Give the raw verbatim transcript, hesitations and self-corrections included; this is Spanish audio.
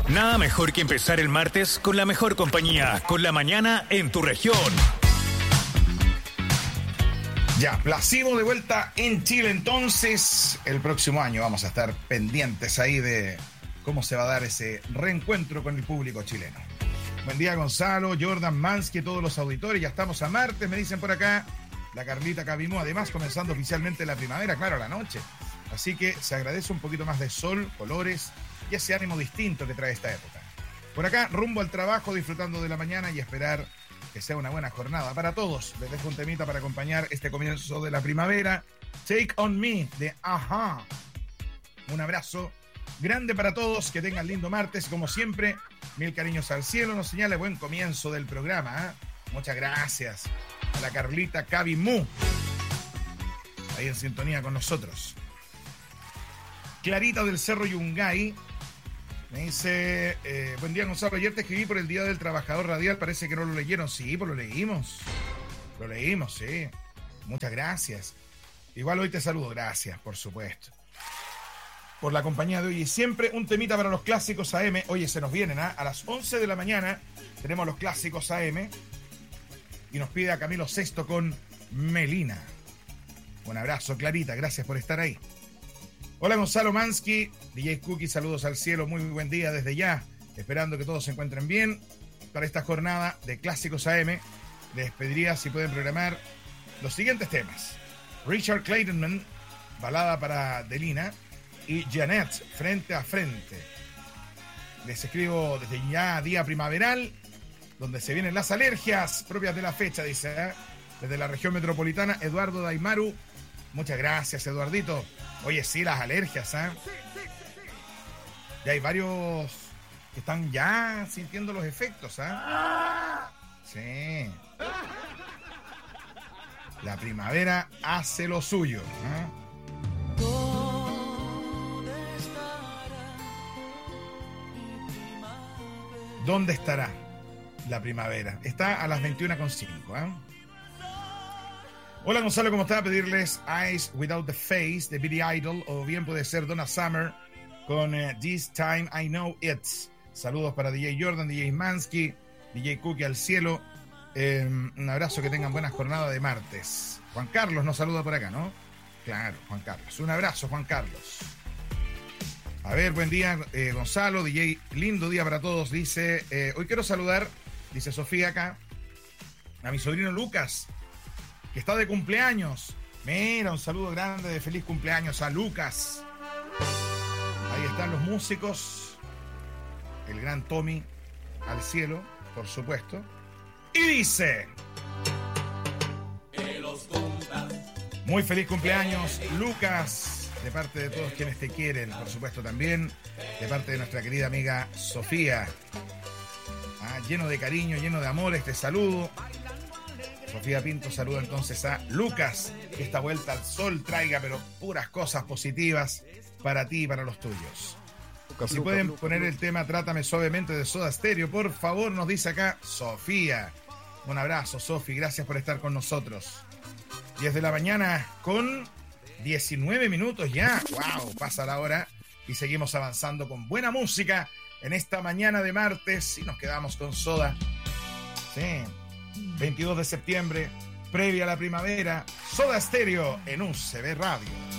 Nada mejor que empezar el martes con la mejor compañía, con la mañana en tu región. Ya, placebo de vuelta en Chile, entonces el próximo año vamos a estar pendientes ahí de cómo se va a dar ese reencuentro con el público chileno. Buen día, Gonzalo, Jordan, Mansky, todos los auditores, ya estamos a martes, me dicen por acá, la Carlita Cabimó, además comenzando oficialmente la primavera, claro, a la noche, así que se agradece un poquito más de sol, colores y ese ánimo distinto que trae esta época. Por acá, rumbo al trabajo, disfrutando de la mañana y esperar que sea una buena jornada para todos. Les dejo un temita para acompañar este comienzo de la primavera. Take on Me, de Ajá. Un abrazo grande para todos, que tengan lindo martes. Como siempre, mil cariños al cielo. Nos señala buen comienzo del programa, ¿eh? Muchas gracias a la Carlita Cabimú, ahí en sintonía con nosotros. Clarita del Cerro Yungay me dice, eh, buen día, Gonzalo, ayer te escribí por el Día del Trabajador Radial, parece que no lo leyeron. Sí, pues lo leímos, lo leímos, sí. Muchas gracias. Igual hoy te saludo, gracias, por supuesto, por la compañía de hoy y siempre. Un temita para los clásicos A M. Oye, se nos vienen, ¿eh? A las once de la mañana tenemos los clásicos A M y nos pide a Camilo Sesto con Melina. Un abrazo, Clarita, gracias por estar ahí. Hola, Gonzalo, Mansky, D J Cookie, saludos al cielo, muy buen día desde ya, esperando que todos se encuentren bien para esta jornada de Clásicos A M. Les pediría si pueden programar los siguientes temas: Richard Clayton, balada para Delina, y Janet, Frente a Frente. Les escribo desde ya, día primaveral, donde se vienen las alergias propias de la fecha, dice, ¿eh? Desde la región metropolitana, Eduardo Daimaru. Muchas gracias, Eduardito. Oye, sí, las alergias, ¿eh? Ya hay varios que están ya sintiendo los efectos, ¿eh? Sí. La primavera hace lo suyo, ¿eh? ¿Dónde estará la primavera? Está a las veintiuna con cinco, ¿eh? Hola, Gonzalo, ¿cómo está? Pedirles Eyes Without the Face de Billy Idol, o bien puede ser Donna Summer con uh, This Time I Know It. Saludos para D J Jordan, D J Mansky, D J Cookie al cielo. Eh, un abrazo, que tengan buena jornada de martes. Juan Carlos nos saluda por acá, ¿no? Claro, Juan Carlos. Un abrazo, Juan Carlos. A ver, buen día, eh, Gonzalo, D J, lindo día para todos. Dice, eh, hoy quiero saludar, dice Sofía acá, a mi sobrino Lucas, que está de cumpleaños. Mira, un saludo grande de feliz cumpleaños a Lucas. Ahí están los músicos. El gran Tommy al cielo, por supuesto. Y dice: muy feliz cumpleaños, Lucas, de parte de todos quienes te quieren, por supuesto también de parte de nuestra querida amiga Sofía. Ah, lleno de cariño, lleno de amor este saludo. Sofía Pinto saluda entonces a Lucas, que esta vuelta al sol traiga pero puras cosas positivas para ti y para los tuyos. Lucas, si Lucas, pueden Lucas, poner Lucas. El tema Trátame Suavemente de Soda Stereo, por favor, nos dice acá Sofía. Un abrazo, Sofi, gracias por estar con nosotros. diez de la mañana con diecinueve minutos ya. Wow, pasa la hora y seguimos avanzando con buena música en esta mañana de martes y nos quedamos con Soda. Sí. veintidós de septiembre, previa a la primavera, Soda Stereo en U C B Radio.